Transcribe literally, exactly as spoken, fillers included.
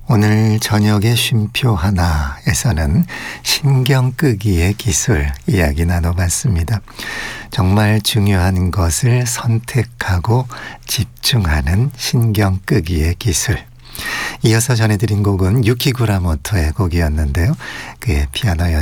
오늘 저녁에 쉼표 하나에서는 신경 끄기의 기술 이야기 나눠봤습니다. 정말 중요한 것을 선택하고 집중하는 신경 끄기의 기술. 이어서 전해드린 곡은 유키 구라모토의 곡이었는데요. 그의 피아노